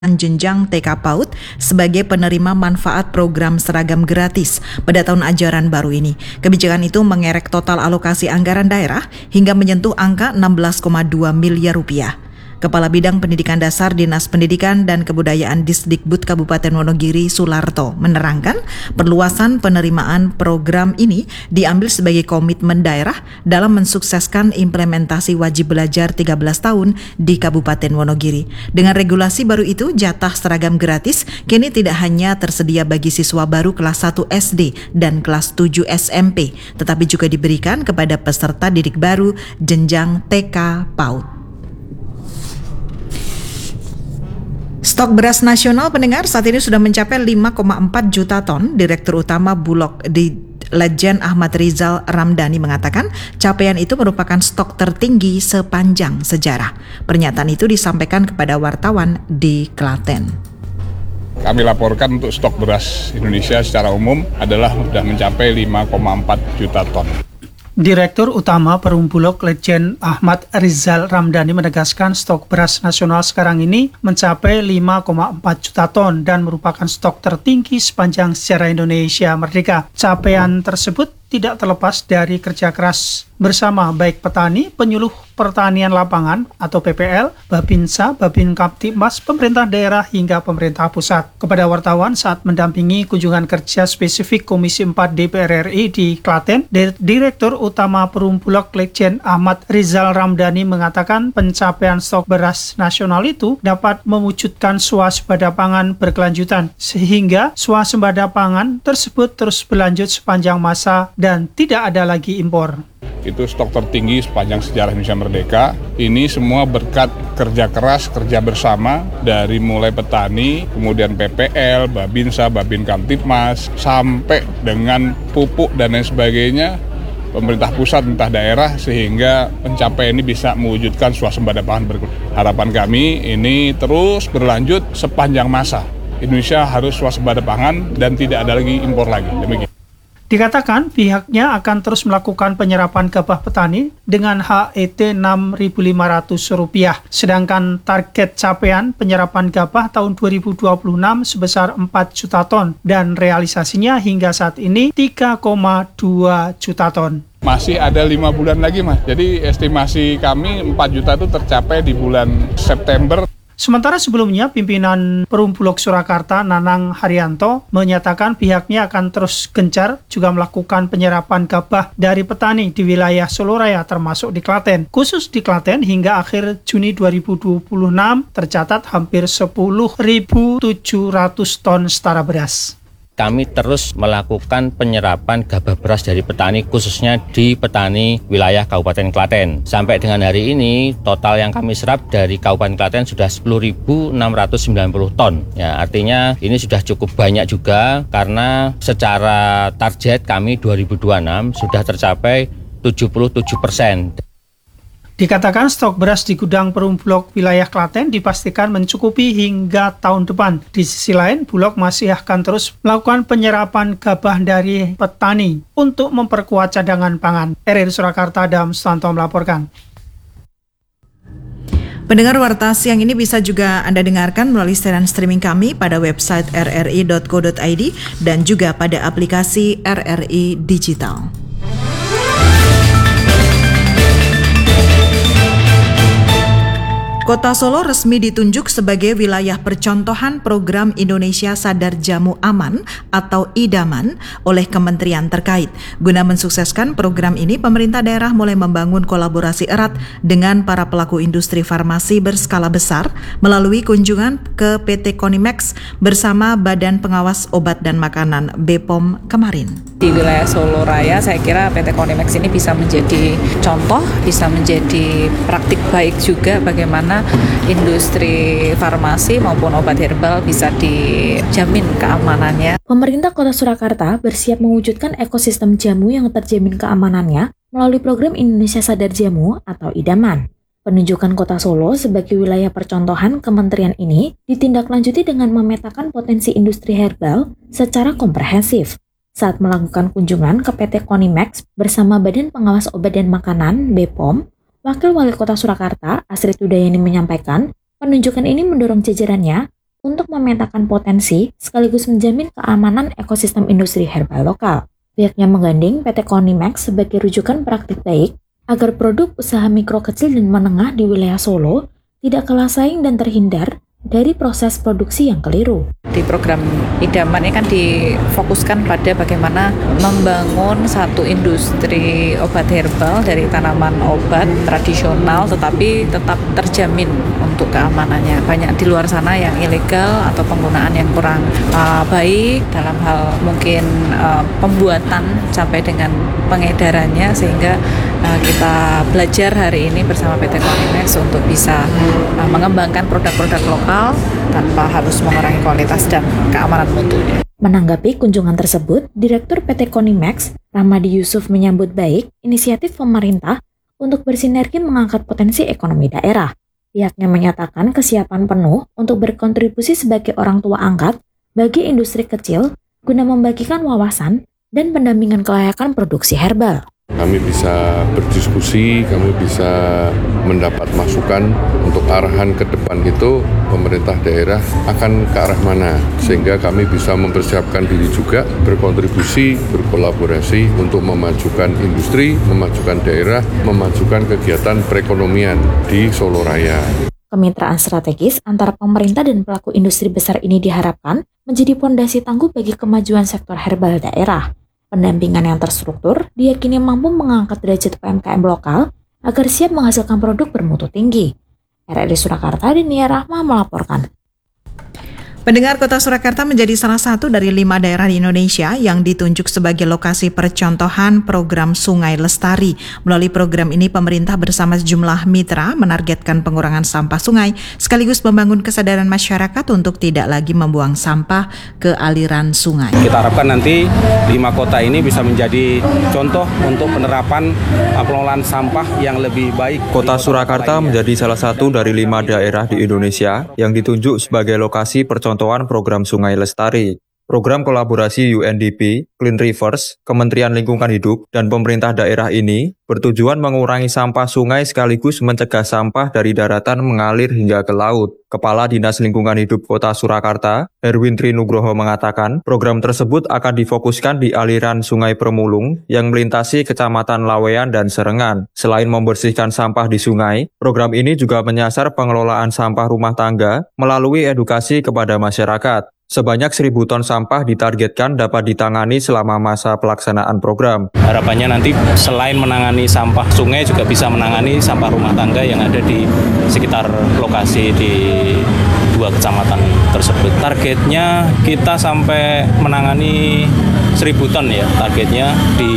jenjang TK PAUD sebagai penerima manfaat program seragam gratis pada tahun ajaran baru ini. Kebijakan itu mengerek total alokasi anggaran daerah hingga menyentuh angka 16,2 miliar rupiah. Kepala Bidang Pendidikan Dasar Dinas Pendidikan dan Kebudayaan Disdikbud Kabupaten Wonogiri Sularto menerangkan perluasan penerimaan program ini diambil sebagai komitmen daerah dalam mensukseskan implementasi wajib belajar 13 tahun di Kabupaten Wonogiri. Dengan regulasi baru itu, jatah seragam gratis kini tidak hanya tersedia bagi siswa baru kelas 1 SD dan kelas 7 SMP, tetapi juga diberikan kepada peserta didik baru jenjang TK PAUD. Stok beras nasional pendengar saat ini sudah mencapai 5,4 juta ton. Direktur Utama Bulog di Lejen Ahmad Rizal Ramdhani mengatakan capaian itu merupakan stok tertinggi sepanjang sejarah. Pernyataan itu disampaikan kepada wartawan di Klaten. Kami laporkan untuk stok beras Indonesia secara umum adalah sudah mencapai 5,4 juta ton. Direktur Utama Perum Bulog Lejen Ahmad Rizal Ramdhani menegaskan stok beras nasional sekarang ini mencapai 5,4 juta ton dan merupakan stok tertinggi sepanjang sejarah Indonesia merdeka. Capaian tersebut tidak terlepas dari kerja keras bersama baik petani, penyuluh pertanian lapangan atau PPL, Babinsa, Babin Kaptibmas, pemerintah daerah hingga pemerintah pusat. Kepada wartawan saat mendampingi kunjungan kerja spesifik Komisi 4 DPR RI di Klaten, Direktur Utama Perum Bulog Lejen Ahmad Rizal Ramdhani mengatakan pencapaian stok beras nasional itu dapat mewujudkan swasembada pangan berkelanjutan, sehingga swasembada pangan tersebut terus berlanjut sepanjang masa dan tidak ada lagi impor. Itu stok tertinggi sepanjang sejarah Indonesia Merdeka. Ini semua berkat kerja keras, kerja bersama dari mulai petani, kemudian PPL, Babinsa, Babin Kamtibmas, sampai dengan pupuk dan lain sebagainya, pemerintah pusat, pemerintah daerah, sehingga pencapaian ini bisa mewujudkan swasembada pangan berkelanjutan. Harapan kami ini terus berlanjut sepanjang masa. Indonesia harus swasembada pangan dan tidak ada lagi impor lagi. Demikian. Dikatakan pihaknya akan terus melakukan penyerapan gabah petani dengan HET Rp6.500, sedangkan target capaian penyerapan gabah tahun 2026 sebesar 4 juta ton dan realisasinya hingga saat ini 3,2 juta ton. Masih ada 5 bulan lagi, Mas. Jadi estimasi kami 4 juta itu tercapai di bulan September. Sementara sebelumnya, pimpinan Perum Bulog Surakarta Nanang Haryanto menyatakan pihaknya akan terus gencar juga melakukan penyerapan gabah dari petani di wilayah Soloraya termasuk di Klaten. Khusus di Klaten hingga akhir Juni 2026 tercatat hampir 10.700 ton setara beras. Kami terus melakukan penyerapan gabah beras dari petani, khususnya di petani wilayah Kabupaten Klaten. Sampai dengan hari ini, total yang kami serap dari Kabupaten Klaten sudah 10.690 ton. Ya, artinya ini sudah cukup banyak juga, karena secara target kami 2026 sudah tercapai 77%. Dikatakan stok beras di gudang Perum Bulog wilayah Klaten dipastikan mencukupi hingga tahun depan. Di sisi lain, Bulog masih akan terus melakukan penyerapan gabah dari petani untuk memperkuat cadangan pangan. RRI Surakarta, Adam Sutanto melaporkan. Pendengar Warta Siang ini bisa juga Anda dengarkan melalui siaran streaming kami pada website rri.co.id dan juga pada aplikasi RRI Digital. Kota Solo resmi ditunjuk sebagai wilayah percontohan program Indonesia Sadar Jamu Aman atau IDAMAN oleh kementerian terkait. Guna mensukseskan program ini, pemerintah daerah mulai membangun kolaborasi erat dengan para pelaku industri farmasi berskala besar melalui kunjungan ke PT Konimex bersama Badan Pengawas Obat dan Makanan BPOM kemarin. Di wilayah Solo Raya, saya kira PT Konimex ini bisa menjadi contoh, bisa menjadi praktik baik juga bagaimana industri farmasi maupun obat herbal bisa dijamin keamanannya. Pemerintah Kota Surakarta bersiap mewujudkan ekosistem jamu yang terjamin keamanannya melalui program Indonesia Sadar Jamu atau IDAMAN. Penunjukan Kota Solo sebagai wilayah percontohan kementerian ini ditindaklanjuti dengan memetakan potensi industri herbal secara komprehensif. Saat melakukan kunjungan ke PT Konimex bersama Badan Pengawas Obat dan Makanan (BPOM), Wakil Wali Kota Surakarta, Astrid Udayani menyampaikan, penunjukan ini mendorong jajarannya untuk memetakan potensi sekaligus menjamin keamanan ekosistem industri herbal lokal. Pihaknya menggandeng PT Konimex sebagai rujukan praktik baik agar produk usaha mikro kecil dan menengah di wilayah Solo tidak kalah saing dan terhindar dari proses produksi yang keliru. Di program idaman ini kan difokuskan pada bagaimana membangun satu industri obat herbal dari tanaman obat tradisional tetapi tetap terjamin untuk keamanannya. Banyak di luar sana yang ilegal atau penggunaan yang kurang baik dalam hal mungkin pembuatan sampai dengan pengedarannya, sehingga kita belajar hari ini bersama PT Konimex untuk bisa mengembangkan produk-produk lokal tanpa harus mengurangi kualitas dan keamanan mutunya. Menanggapi kunjungan tersebut, Direktur PT Konimex, Rahmadi Yusuf menyambut baik inisiatif pemerintah untuk bersinergi mengangkat potensi ekonomi daerah. Pihaknya menyatakan kesiapan penuh untuk berkontribusi sebagai orang tua angkat bagi industri kecil guna membagikan wawasan dan pendampingan kelayakan produksi herbal. Kami bisa berdiskusi, kami bisa mendapat masukan untuk arahan ke depan itu pemerintah daerah akan ke arah mana, sehingga kami bisa mempersiapkan diri juga, berkontribusi, berkolaborasi untuk memajukan industri, memajukan daerah, memajukan kegiatan perekonomian di Solo Raya. Kemitraan strategis antara pemerintah dan pelaku industri besar ini diharapkan menjadi fondasi tangguh bagi kemajuan sektor herbal daerah. Pendampingan yang terstruktur diyakini mampu mengangkat derajat UMKM lokal agar siap menghasilkan produk bermutu tinggi. RRI Surakarta, Dinia Rahma melaporkan. Pendengar, Kota Surakarta menjadi salah satu dari 5 daerah di Indonesia yang ditunjuk sebagai lokasi percontohan program Sungai Lestari. Melalui program ini, pemerintah bersama sejumlah mitra menargetkan pengurangan sampah sungai sekaligus membangun kesadaran masyarakat untuk tidak lagi membuang sampah ke aliran sungai. Kita harapkan nanti 5 kota ini bisa menjadi contoh untuk penerapan pengelolaan sampah yang lebih baik. Kota Surakarta menjadi salah satu dari 5 daerah di Indonesia yang ditunjuk sebagai lokasi percontohan program Sungai Lestari. Program kolaborasi UNDP, Clean Rivers, Kementerian Lingkungan Hidup, dan pemerintah daerah ini bertujuan mengurangi sampah sungai sekaligus mencegah sampah dari daratan mengalir hingga ke laut. Kepala Dinas Lingkungan Hidup Kota Surakarta, Herwin Trinugroho mengatakan, program tersebut akan difokuskan di aliran Sungai Permulung yang melintasi Kecamatan Lawean dan Serengan. Selain membersihkan sampah di sungai, program ini juga menyasar pengelolaan sampah rumah tangga melalui edukasi kepada masyarakat. Sebanyak 1.000 ton sampah ditargetkan dapat ditangani selama masa pelaksanaan program. Harapannya nanti selain menangani sampah sungai juga bisa menangani sampah rumah tangga yang ada di sekitar lokasi di 2 kecamatan tersebut. Targetnya kita sampai menangani 1.000 ton ya, targetnya di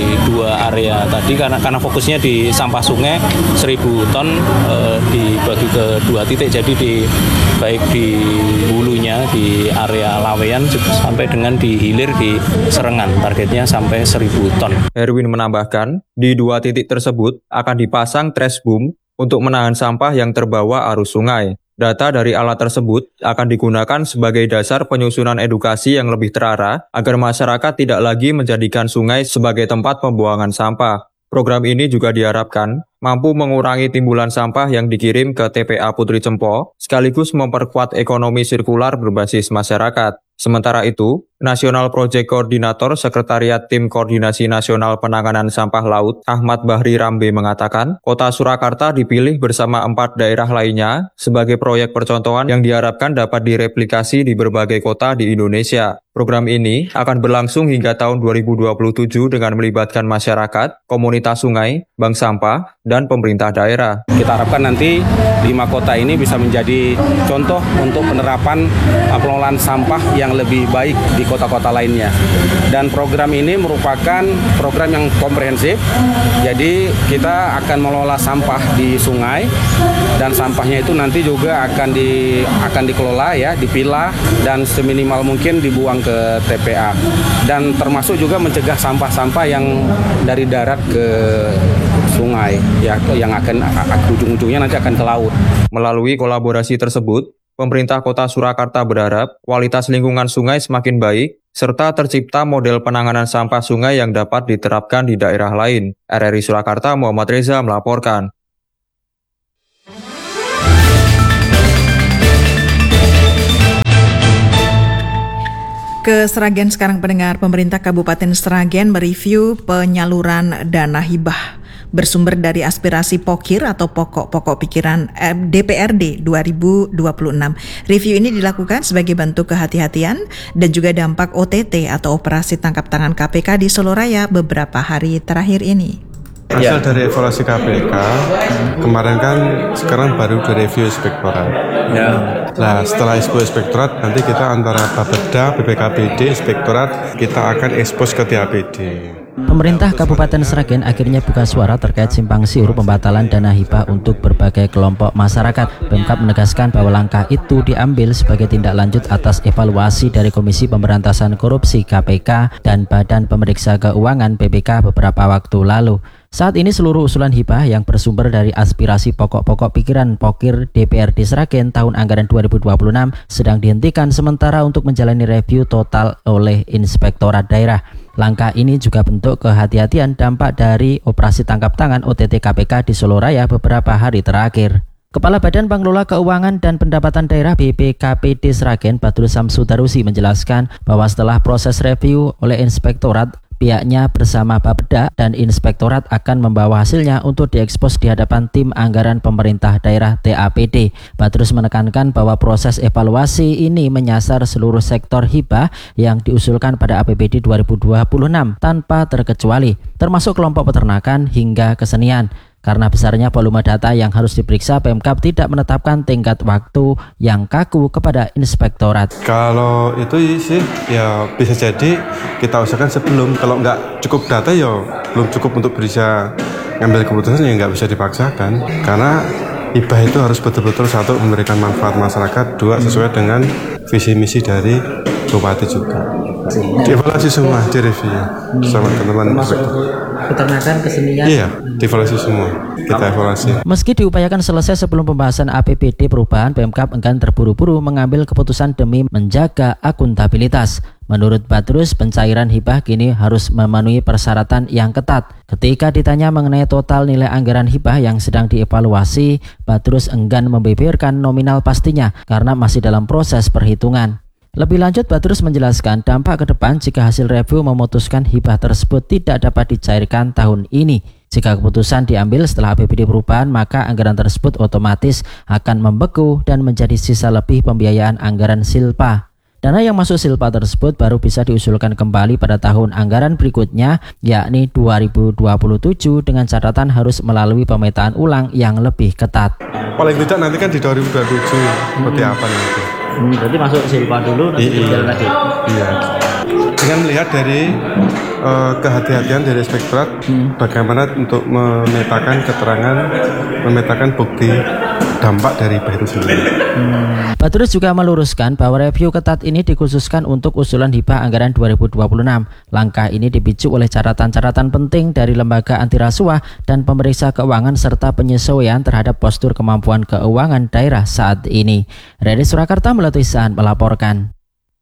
2 area tadi karena fokusnya di sampah sungai 1.000 ton dibagi ke 2 titik, jadi baik di hulunya di area Lawean sampai dengan di hilir di Serengan, targetnya sampai 1.000 ton. Herwin menambahkan, di 2 titik tersebut akan dipasang trash boom untuk menahan sampah yang terbawa arus sungai. Data dari alat tersebut akan digunakan sebagai dasar penyusunan edukasi yang lebih terarah agar masyarakat tidak lagi menjadikan sungai sebagai tempat pembuangan sampah. Program ini juga diharapkan mampu mengurangi timbulan sampah yang dikirim ke TPA Putri Cempo, sekaligus memperkuat ekonomi sirkular berbasis masyarakat. Sementara itu, National Project Coordinator Sekretariat Tim Koordinasi Nasional Penanganan Sampah Laut, Ahmad Bahri Rambe mengatakan, Kota Surakarta dipilih bersama 4 daerah lainnya sebagai proyek percontohan yang diharapkan dapat direplikasi di berbagai kota di Indonesia. Program ini akan berlangsung hingga tahun 2027 dengan melibatkan masyarakat, komunitas sungai, bank sampah, dan pemerintah daerah. Kita harapkan nanti 5 kota ini bisa menjadi contoh untuk penerapan pengelolaan sampah yang lebih baik di kota-kota lainnya. Dan program ini merupakan program yang komprehensif. Jadi kita akan mengelola sampah di sungai dan sampahnya itu nanti juga akan dikelola ya, dipilah dan seminimal mungkin dibuang ke TPA. Dan termasuk juga mencegah sampah-sampah yang dari darat ke sungai ya, yang akan ujung-ujungnya nanti akan ke laut. Melalui kolaborasi tersebut, pemerintah Kota Surakarta berharap kualitas lingkungan sungai semakin baik serta tercipta model penanganan sampah sungai yang dapat diterapkan di daerah lain. RRI Surakarta, Muhammad Reza melaporkan. Ke Sragen sekarang pendengar, pemerintah Kabupaten Sragen mereview penyaluran dana hibah bersumber dari aspirasi POKIR atau Pokok-Pokok Pikiran DPRD 2026. Review ini dilakukan sebagai bentuk kehati-hatian dan juga dampak OTT atau operasi tangkap tangan KPK di Soloraya beberapa hari terakhir ini. Hasil dari evaluasi KPK kemarin kan sekarang baru direview inspektorat. Nah setelah inspektorat nanti kita antara Bapeda, BPKPD, inspektorat kita akan ekspos ke TAPD. Pemerintah Kabupaten Sragen akhirnya buka suara terkait simpang siur pembatalan dana hibah untuk berbagai kelompok masyarakat. Pemkab menegaskan bahwa langkah itu diambil sebagai tindak lanjut atas evaluasi dari Komisi Pemberantasan Korupsi KPK dan Badan Pemeriksa Keuangan BPK beberapa waktu lalu. Saat ini seluruh usulan hibah yang bersumber dari aspirasi pokok-pokok pikiran POKIR DPRD Sragen tahun anggaran 2026 sedang dihentikan sementara untuk menjalani review total oleh Inspektorat Daerah. Langkah ini juga bentuk kehati-hatian dampak dari operasi tangkap tangan OTT KPK di Soloraya beberapa hari terakhir. Kepala Badan Pengelola Keuangan dan Pendapatan Daerah BPKPD Sragen, Badrul Samsudarusi menjelaskan bahwa setelah proses review oleh Inspektorat, pihaknya bersama Bapeda dan Inspektorat akan membawa hasilnya untuk diekspos di hadapan tim anggaran pemerintah daerah TAPD. Badrus menekankan bahwa proses evaluasi ini menyasar seluruh sektor hibah yang diusulkan pada APBD 2026 tanpa terkecuali, termasuk kelompok peternakan hingga kesenian. Karena besarnya volume data yang harus diperiksa, Pemkab tidak menetapkan tingkat waktu yang kaku kepada Inspektorat. Kalau itu sih ya bisa jadi kita usahakan sebelum, kalau nggak cukup data ya belum cukup untuk bisa ngambil keputusan, ya nggak bisa dipaksakan. Karena hibah itu harus betul-betul satu memberikan manfaat masyarakat, dua sesuai dengan visi misi dari Bupati juga. Dievaluasi semua, direview sama teman-teman Peternakan, kesenian. Iya, dievaluasi semua. Kita evaluasi. Meski diupayakan selesai sebelum pembahasan APBD perubahan, Pemkab enggan terburu-buru mengambil keputusan demi menjaga akuntabilitas. Menurut Badrus, pencairan hibah kini harus memenuhi persyaratan yang ketat. Ketika ditanya mengenai total nilai anggaran hibah yang sedang dievaluasi, Badrus enggan membeberkan nominal pastinya karena masih dalam proses perhitungan. Lebih lanjut, Badrus menjelaskan dampak ke depan jika hasil review memutuskan hibah tersebut tidak dapat dicairkan tahun ini. Jika keputusan diambil setelah APBD perubahan, maka anggaran tersebut otomatis akan membeku dan menjadi sisa lebih pembiayaan anggaran Silpa. Dana yang masuk Silpa tersebut baru bisa diusulkan kembali pada tahun anggaran berikutnya, yakni 2027, dengan catatan harus melalui pemetaan ulang yang lebih ketat. Paling tidak nanti kan di 2027 seperti apa nanti. Berarti masuk Silpa dulu, nanti jalan lagi. Iya. Dengan melihat dari kehati-hatian dari Inspektorat, bagaimana untuk memetakan keterangan, memetakan bukti dampak dari hibah itu sendiri. Badrus juga meluruskan bahwa review ketat ini dikhususkan untuk usulan hibah anggaran 2026. Langkah ini dipicu oleh catatan-catatan penting dari lembaga anti rasuah dan pemeriksa keuangan serta penyesuaian terhadap postur kemampuan keuangan daerah saat ini. Redi Surakarta Melatisan melaporkan.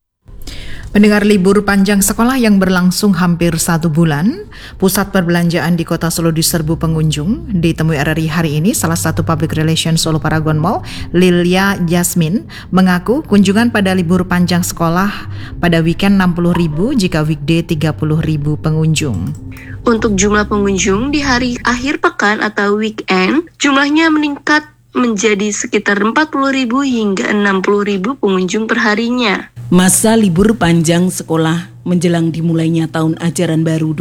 Mendengar libur panjang sekolah yang berlangsung hampir 1 bulan, pusat perbelanjaan di Kota Solo diserbu pengunjung. Ditemui RRI hari ini, salah satu Public Relations Solo Paragon Mall, Lilia Jasmine, mengaku kunjungan pada libur panjang sekolah pada weekend 60.000, jika weekday 30.000 pengunjung. Untuk jumlah pengunjung di hari akhir pekan atau weekend, jumlahnya meningkat menjadi sekitar 40.000 hingga 60.000 pengunjung perharinya. Masa libur panjang sekolah menjelang dimulainya tahun ajaran baru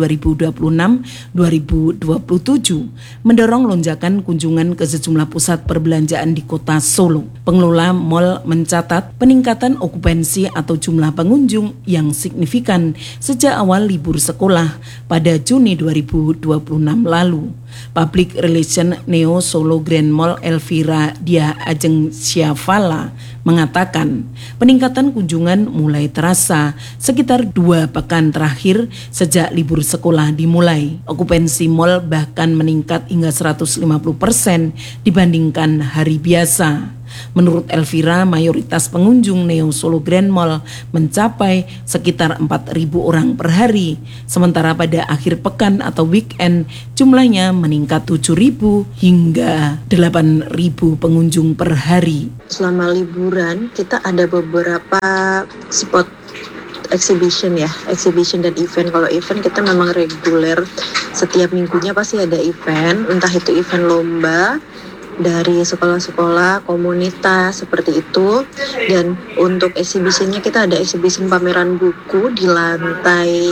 2026-2027 mendorong lonjakan kunjungan ke sejumlah pusat perbelanjaan di Kota Solo. Pengelola mal mencatat peningkatan okupansi atau jumlah pengunjung yang signifikan sejak awal libur sekolah pada Juni 2026 lalu. Public Relation Neo Solo Grand Mall Elvira Dia Ajeng Syafala mengatakan peningkatan kunjungan mulai terasa sekitar 2 pekan terakhir sejak libur sekolah dimulai. Okupansi mal bahkan meningkat hingga 150% dibandingkan hari biasa. Menurut Elvira, mayoritas pengunjung Neo Solo Grand Mall mencapai sekitar 4.000 orang per hari. Sementara pada akhir pekan atau weekend jumlahnya meningkat 7.000 hingga 8.000 pengunjung per hari. Selama liburan kita ada beberapa spot exhibition ya, exhibition dan event. Kalau event kita memang reguler, setiap minggunya pasti ada event, entah itu event lomba dari sekolah-sekolah, komunitas, seperti itu. Dan untuk exhibitionnya kita ada exhibition pameran buku di lantai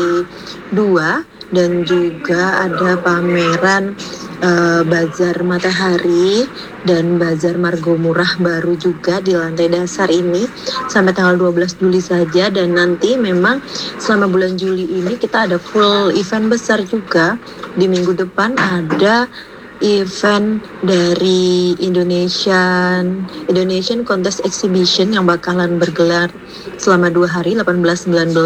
2, dan juga ada pameran Bazar Matahari dan Bazar Margo Murah baru juga di lantai dasar ini sampai tanggal 12 Juli saja. Dan nanti memang selama bulan Juli ini kita ada full event besar juga. Di minggu depan ada event dari Indonesian Contest Exhibition yang bakalan bergelar selama 2 hari 18-19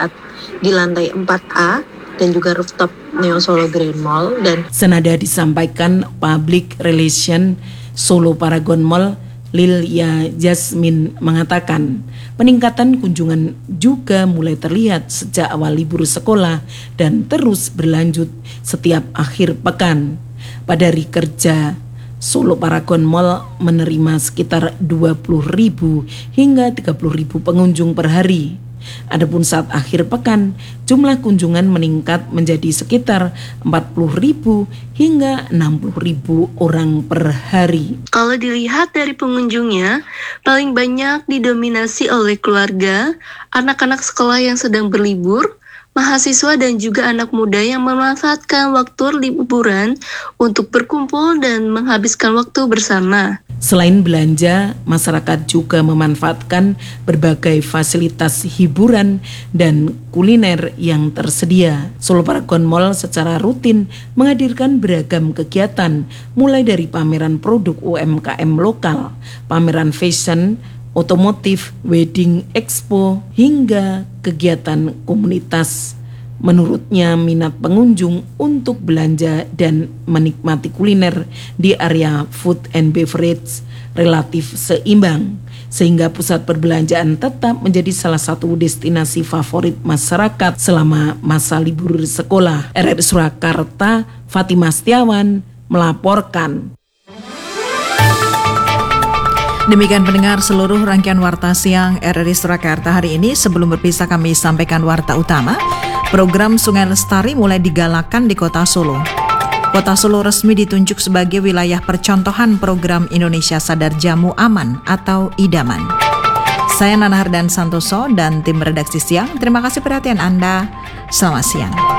di lantai 4A dan juga rooftop Neo Solo Grand Mall. Dan senada disampaikan Public Relation Solo Paragon Mall, Lilia Jasmine mengatakan peningkatan kunjungan juga mulai terlihat sejak awal libur sekolah dan terus berlanjut setiap akhir pekan. Pada hari kerja, Solo Paragon Mall menerima sekitar 20.000 hingga 30.000 pengunjung per hari. Adapun saat akhir pekan, jumlah kunjungan meningkat menjadi sekitar 40.000 hingga 60.000 orang per hari. Kalau dilihat dari pengunjungnya, paling banyak didominasi oleh keluarga, anak-anak sekolah yang sedang berlibur, mahasiswa dan juga anak muda yang memanfaatkan waktu liburan untuk berkumpul dan menghabiskan waktu bersama. Selain belanja, masyarakat juga memanfaatkan berbagai fasilitas hiburan dan kuliner yang tersedia. Solo Paragon Mall secara rutin menghadirkan beragam kegiatan, mulai dari pameran produk UMKM lokal, pameran fashion, otomotif, wedding expo, hingga kegiatan komunitas. Menurutnya, minat pengunjung untuk belanja dan menikmati kuliner di area food and beverage relatif seimbang, sehingga pusat perbelanjaan tetap menjadi salah satu destinasi favorit masyarakat selama masa libur sekolah. RRI Surakarta, Fatimah Setiawan melaporkan. Demikian pendengar seluruh rangkaian Warta Siang RRI Surakarta hari ini. Sebelum berpisah kami sampaikan warta utama. Program Sungai Lestari mulai digalakan di Kota Solo. Kota Solo resmi ditunjuk sebagai wilayah percontohan program Indonesia Sadar Jamu Aman atau IDAMAN. Saya Nana Hardan Santoso dan tim redaksi Siang. Terima kasih perhatian Anda. Selamat siang.